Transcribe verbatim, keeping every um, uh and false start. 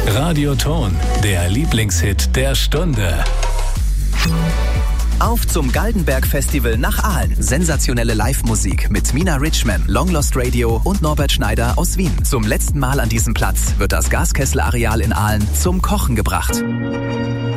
Radioton, der Lieblingshit der Stunde. Auf zum Galdenberg-Festival nach Aalen. Sensationelle Live-Musik mit Mina Richman, Long Lost Radio und Norbert Schneider aus Wien. Zum letzten Mal an diesem Platz wird das Gaskessel-Areal in Aalen zum Kochen gebracht.